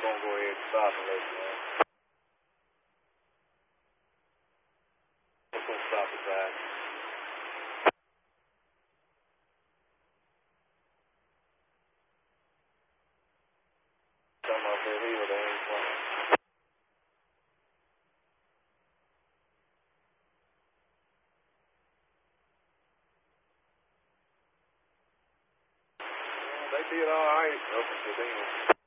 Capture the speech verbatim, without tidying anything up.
Gonna go ahead and stop and let you know. We're gonna stop at that. Come up there, here, they ain't playing. They did all right up until then.